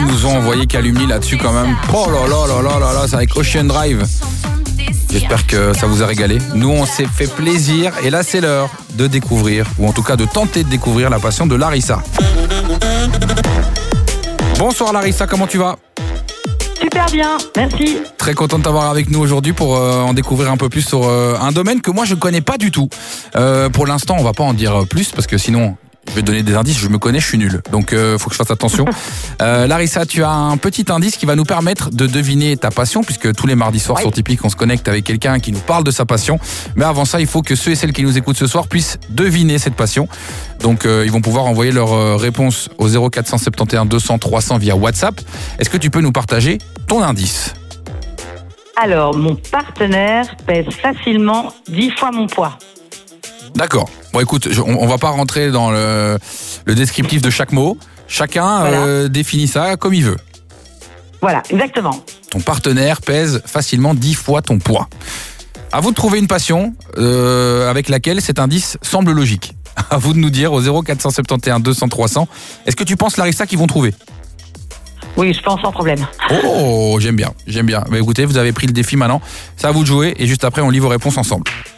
nous ont envoyé Calumni là-dessus quand même. Oh là là là là là là, c'est avec Ocean Drive. J'espère que ça vous a régalé. Nous, on s'est fait plaisir et là, c'est l'heure de découvrir, ou en tout cas de tenter de découvrir la passion de Larissa. Bonsoir Larissa, comment tu vas ? Super bien, merci. Très content de t'avoir avec nous aujourd'hui pour en découvrir un peu plus sur un domaine que moi je connais pas du tout. Pour l'instant, on va pas en dire plus parce que sinon je vais donner des indices, je me connais, je suis nul. Donc faut que je fasse attention. Larissa, tu as un petit indice qui va nous permettre de deviner ta passion, puisque tous les mardis soirs sur Tipeee, on se connecte avec quelqu'un qui nous parle de sa passion. Mais avant ça, il faut que ceux et celles qui nous écoutent ce soir puissent deviner cette passion. Donc ils vont pouvoir envoyer leur réponse au 0471 200 300 via WhatsApp. Est-ce que tu peux nous partager ton indice ? Alors, mon partenaire pèse facilement 10 fois mon poids. D'accord. Bon, écoute, on va pas rentrer dans le descriptif de chaque mot. Chacun définit ça comme il veut. Voilà, exactement. Ton partenaire pèse facilement 10 fois ton poids. À vous de trouver une passion avec laquelle cet indice semble logique. À vous de nous dire au 0471 200 300. Est-ce que tu penses, Larissa, qu'ils vont trouver ? Oui, je pense sans problème. Oh, j'aime bien. Bah, écoutez, vous avez pris le défi maintenant. C'est à vous de jouer et juste après, on lit vos réponses ensemble.